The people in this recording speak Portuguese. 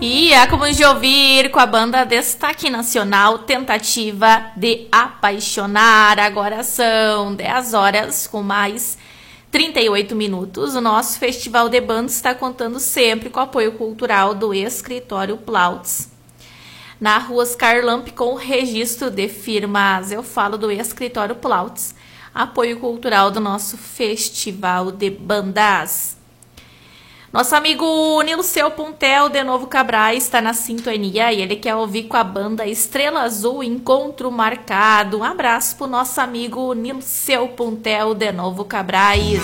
E acabamos de ouvir com a banda Destaque Nacional, Tentativa de Apaixonar. Agora são 10 horas com mais 38 minutos. O nosso Festival de Bandas está contando sempre com o apoio cultural do Escritório Plautz. Na Rua Oscar Lamp, com o registro de firmas, eu falo do Escritório Plautz, apoio cultural do nosso Festival de Bandas. Nosso amigo Nilceu Puntel, de Novo Cabrais, está na sintonia e ele quer ouvir com a banda Estrela Azul, Encontro Marcado. Um abraço pro nosso amigo Nilceu Puntel, de Novo Cabrais.